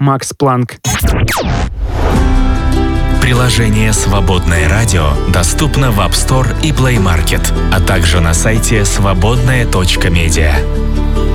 Макс Планк. Приложение «Свободное радио» доступно в App Store и Play Market, а также на сайте свободное.медиа.